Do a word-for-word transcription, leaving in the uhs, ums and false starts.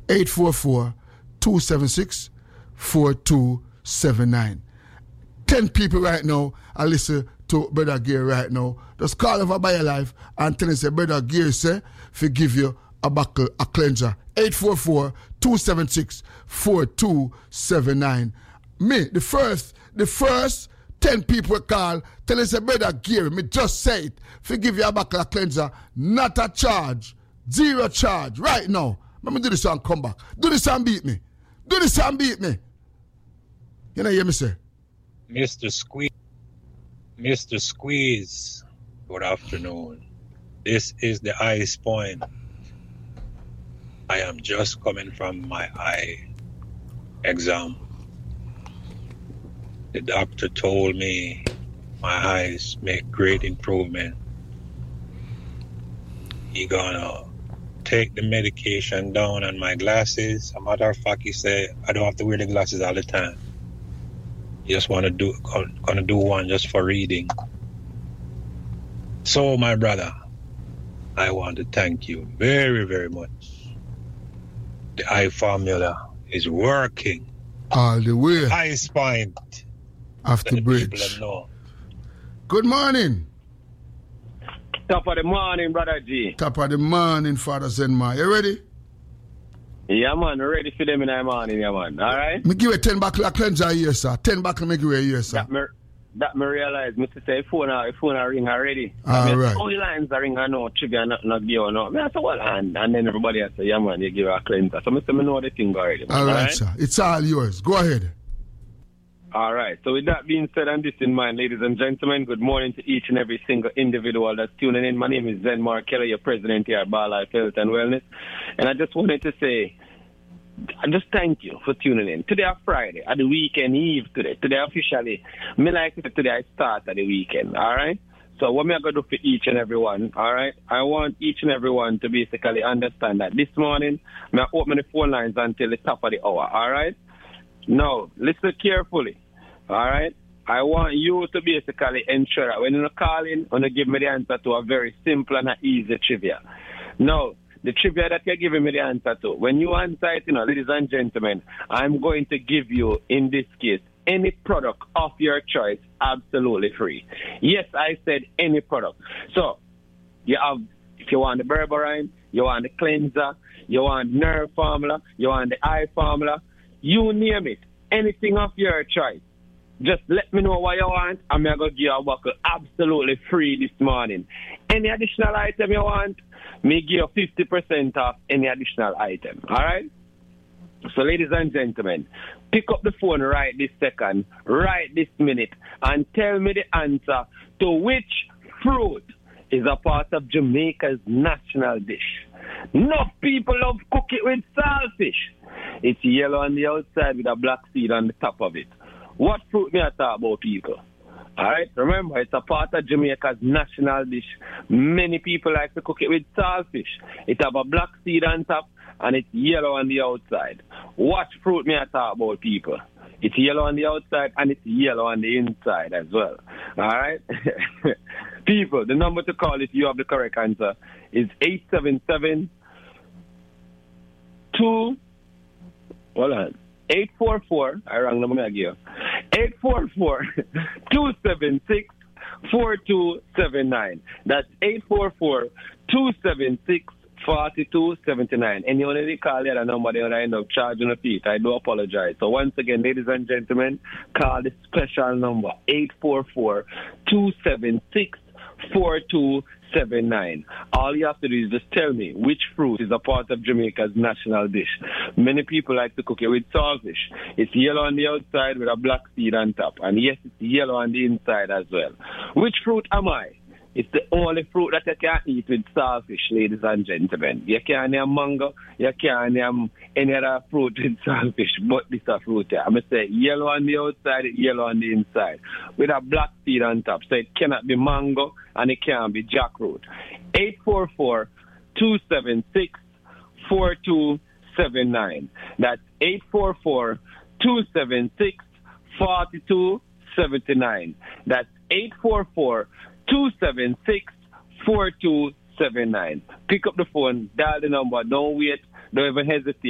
eight four four, two seven six, four two seven nine. Ten people right now are listening to Brother Gary right now. Just call over by your life and tell us, Brother Gary say, if give you a buckle, a cleanser. eight four four, two seven six, four two seven nine. Me, the first, the first ten people call, tell us, Brother Gary, me just say it, if give you a buckle, a cleanser, not a charge, zero charge, right now. Let me do this and come back. Do this and beat me. Do this and beat me. You know, hear me say? Mister Squeeze, Mister Squeeze, good afternoon. This is the Ice Point. I am just coming from my eye exam. The doctor told me my eyes make great improvement. He gonna take the medication down on my glasses. As a matter of fact, he said I don't have to wear the glasses all the time. Just want to do, gonna do one just for reading. So, my brother, I want to thank you very, very much. The eye formula is working. All the way. Ice Point. After the bridge. Good morning. Top of the morning, Brother G. Top of the morning, Father Zenma. You ready? Yeah, man. Ready for them in the morning, yeah, man. All right? Me give you ten buckle of cleanser here, sir. ten buckle me give you here, sir. That me, that me realize, me to say, phone, uh, phone a ring already. All I mean, right. all the lines are ring, I know, trigger, not, not give or no. I say, well, and, and then everybody else say, yeah, man, you give her a cleanser. So, me say, me know the thing already. Man. All right, all right, sir. It's all yours. Go ahead. All right. So with that being said and this in mind, ladies and gentlemen, good morning to each and every single individual that's tuning in. My name is Zen Markella, your president here at Bar Life Health and Wellness. And I just wanted to say, I just thank you for tuning in. Today is Friday, at the weekend eve today. Today officially, me like it today I start at the weekend, all right? So what me I going to do for each and every one, all right? I want each and every one to basically understand that this morning, me I open the phone lines until the top of the hour, all right? Now, listen carefully, all right? I want you to basically ensure that when you're calling, you're going to give me the answer to a very simple and easy trivia. Now, the trivia that you're giving me the answer to, when you answer it, you know, ladies and gentlemen, I'm going to give you, in this case, any product of your choice absolutely free. Yes, I said any product. So, you have, if you want the berberine, you want the cleanser, you want nerve formula, you want the eye formula, you name it, anything of your choice. Just let me know what you want, and I'm going to give you a buckle absolutely free this morning. Any additional item you want, me give you fifty percent off any additional item. All right? So, ladies and gentlemen, pick up the phone right this second, right this minute, and tell me the answer to which fruit is a part of Jamaica's national dish. Enough people love cook it with saltfish. It's yellow on the outside with a black seed on the top of it. What fruit may I talk about, people? All right? Remember, it's a part of Jamaica's national dish. Many people like to cook it with saltfish. It have a black seed on top, and it's yellow on the outside. What fruit may I talk about, people? It's yellow on the outside, and it's yellow on the inside as well. All right? People, the number to call if you have the correct answer is eight seven seven two Hold on. eight four four, I rang number again. eight four four, two seven six, four two seven nine. That's eight four four, two seven six, four two seven nine. Anyone they call the other number, they will end up charging a fee. I do apologize. So once again, ladies and gentlemen, call the special number eight four four, two seven six, four two seven nine. All you have to do is just tell me which fruit is a part of Jamaica's national dish. Many people like to cook it with saltfish. It's yellow on the outside with a black seed on top. And yes, it's yellow on the inside as well. Which fruit am I? It's the only fruit that you can eat with saltfish, ladies and gentlemen. You can't name mango, you can't name any other fruit with saltfish, but this is a fruit here. I'm going to say yellow on the outside, yellow on the inside, with a black seed on top. So it cannot be mango, and it can't be jackfruit. eight four four, two seven six, four two seven nine. That's eight four four, two seven six, four two seven nine. That's eight four four, two seven six, four two seven nine. Pick up the phone, dial the number, don't wait, don't even hesitate.